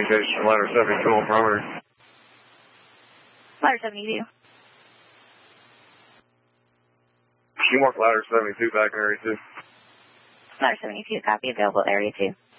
communication, ladder 72 on primary. Ladder 72. You mark ladder 72 back in area 2. Ladder 72, copy, available area 2.